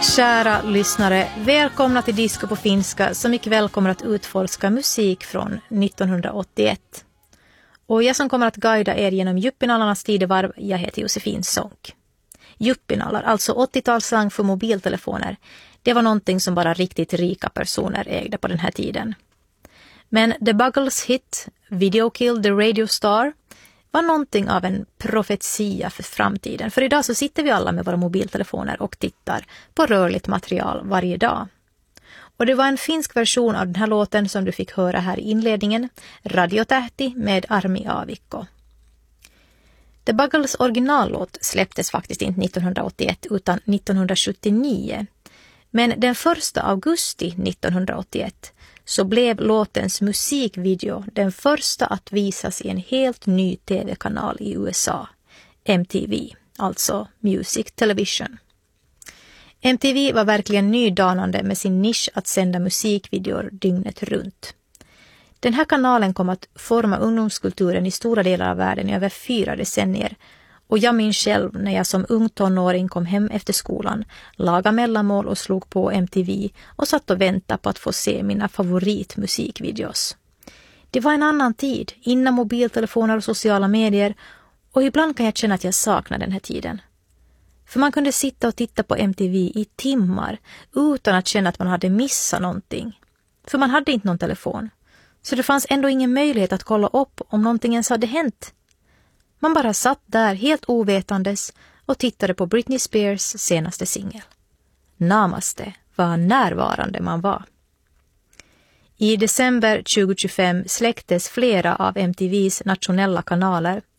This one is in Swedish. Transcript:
Kära lyssnare, välkomna till Disco på finska som ikväll kommer att utforska musik från 1981. Och jag som kommer att guida er genom Juppinallarnas tidevarv, jag heter Josefin Sonck. Juppinallar, alltså 80-talsslang för mobiltelefoner, det var någonting som bara riktigt rika personer ägde på den här tiden. Men The Buggles hit Video Killed the Radio Star var någonting av en profetia för framtiden. För idag så sitter vi alla med våra mobiltelefoner och tittar på rörligt material varje dag. Och det var en finsk version av den här låten som du fick höra här i inledningen, Radiotähti med Armi Aavikko. The Buggles originallåt släpptes faktiskt inte 1981 utan 1979. Men den 1 augusti 1981 så blev låtens musikvideo den första att visas i en helt ny tv-kanal i USA, MTV, alltså Music Television. MTV var verkligen nydanande med sin nisch att sända musikvideor dygnet runt. Den här kanalen kom att forma ungdomskulturen i stora delar av världen i över 4 decennier. Och jag minns själv när jag som ung tonåring kom hem efter skolan, lagade mellanmål och slog på MTV och satt och väntade på att få se mina favoritmusikvideos. Det var en annan tid, innan mobiltelefoner och sociala medier, och ibland kan jag känna att jag saknar den här tiden. För man kunde sitta och titta på MTV i timmar utan att känna att man hade missat någonting. För man hade inte någon telefon. Så det fanns ändå ingen möjlighet att kolla upp om någonting ens hade hänt. Man bara satt där helt ovetandes och tittade på Britney Spears senaste singel. Namaste var närvarande man var. I december 2025 släcktes flera av MTVs nationella kanaler